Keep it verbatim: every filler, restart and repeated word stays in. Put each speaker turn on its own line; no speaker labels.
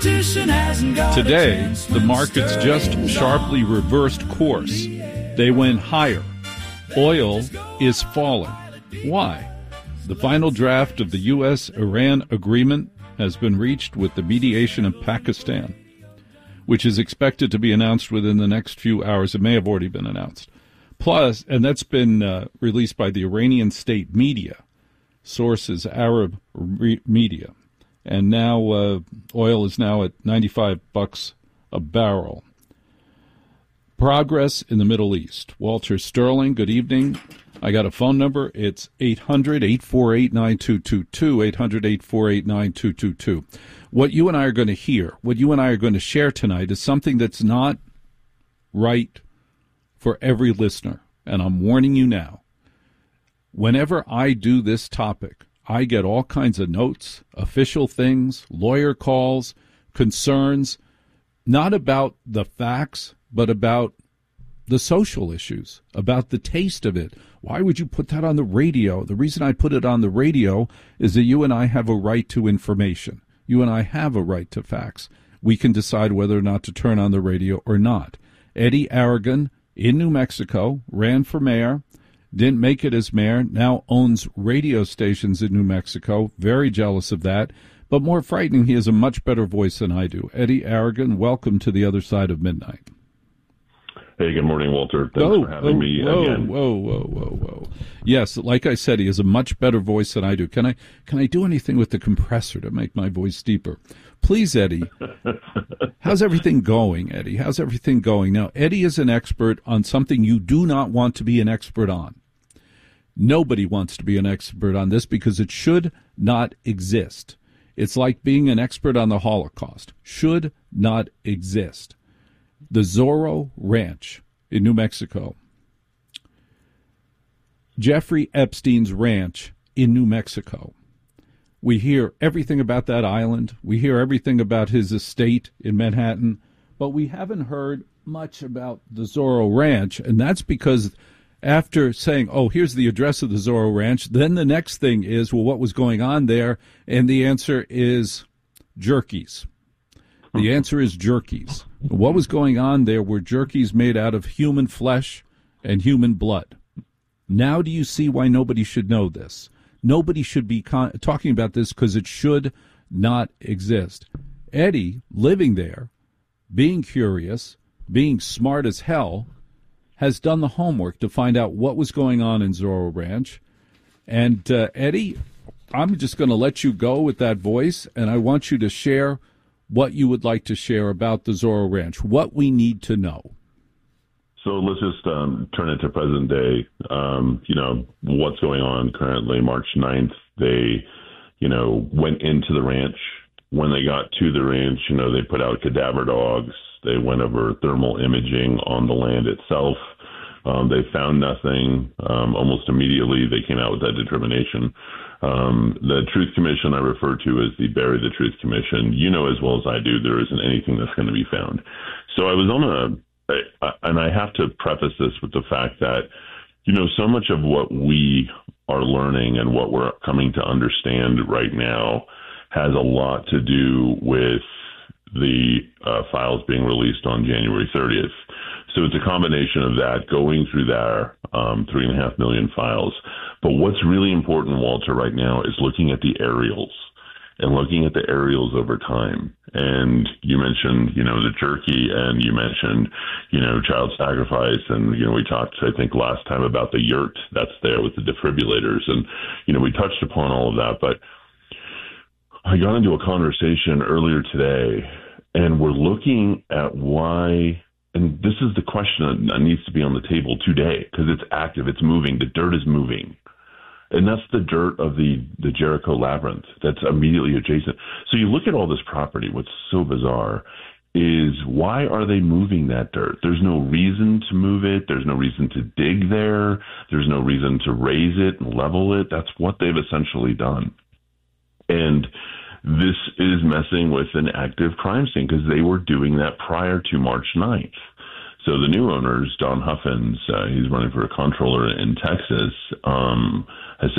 Politician hasn't got
Today, the markets just sharply reversed course. They went higher. Oil is falling. Why? The final draft of the U S Iran agreement has been reached with the mediation of Pakistan, which is expected to be announced within the next few hours. It may have already been announced. Plus, and that's been uh, released by the Iranian state media, sources Arab re- media. And now uh, oil is now at ninety-five bucks a barrel. Progress in the Middle East. Walter Sterling, good evening. I got a phone number. It's eight hundred, eight four eight, nine two two two, eight hundred, eight four eight, nine two two two. What you and I are going to hear, what you and I are going to share tonight is something that's not right for every listener. And I'm warning you now. Whenever I do this topic, I get all kinds of notes, official things, lawyer calls, concerns, not about the facts, but about the social issues, about the taste of it. Why would you put that on the radio? The reason I put it on the radio is that you and I have a right to information. You and I have a right to facts. We can decide whether or not to turn on the radio or not. Eddie Aragon in New Mexico ran for mayor, didn't make it as mayor, now owns radio stations in New Mexico. Very jealous of that. But more frightening, he has a much better voice than I do. Eddie Aragon, welcome to the other side of midnight.
Hey, good morning, Walter. Thanks
oh,
for having
oh,
me
whoa,
again.
Whoa, whoa, whoa, whoa. Yes, like I said, he has a much better voice than I do. Can I can I do anything with the compressor to make my voice deeper? Please, Eddie. How's everything going, Eddie? How's everything going? Now, Eddie is an expert on something you do not want to be an expert on. Nobody wants to be an expert on this because it should not exist. It's like being an expert on the Holocaust. Should not exist. The Zorro Ranch in New Mexico. Jeffrey Epstein's ranch in New Mexico. We hear everything about that island. We hear everything about his estate in Manhattan. But we haven't heard much about the Zorro Ranch, and that's because after saying, oh, here's the address of the Zorro Ranch, then the next thing is, well, what was going on there? And the answer is jerkies. The answer is jerkies. What was going on there were jerkies made out of human flesh and human blood. Now do you see why nobody should know this? Nobody should be con- talking about this because it should not exist. Eddie, living there, being curious, being smart as hell, has done the homework to find out what was going on in Zorro Ranch. And, uh, Eddie, I'm just going to let you go with that voice, and I want you to share what you would like to share about the Zorro Ranch, what we need to know.
So let's just um, turn it to present day. Um, you know, what's going on currently, March ninth, they, you know, went into the ranch. When they got to the ranch, you know, they put out cadaver dogs. They went over thermal imaging on the land itself. Um, they found nothing. Um, almost immediately, they came out with that determination. Um, the Truth Commission I refer to as the Bury the Truth Commission. You know as well as I do, there isn't anything that's going to be found. So I was on a, and I have to preface this with the fact that, you know, so much of what we are learning and what we're coming to understand right now has a lot to do with the uh, files being released on January thirtieth. So it's a combination of that, going through their um, three and a half million files. But what's really important, Walter, right now is looking at the aerials and looking at the aerials over time. And you mentioned, you know, the jerky, and you mentioned, you know, child sacrifice. And, you know, we talked, I think, last time about the yurt that's there with the defibrillators. And, you know, we touched upon all of that. But I got into a conversation earlier today, and we're looking at why, and this is the question that needs to be on the table today, because it's active, it's moving, the dirt is moving. And that's the dirt of the, the Jericho Labyrinth that's immediately adjacent. So you look at all this property, what's so bizarre is why are they moving that dirt? There's no reason to move it. There's no reason to dig there. There's no reason to raise it and level it. That's what they've essentially done. And this is messing with an active crime scene because they were doing that prior to March ninth. So the new owners, Don Huffins, uh, he's running for a comptroller in Texas, um, has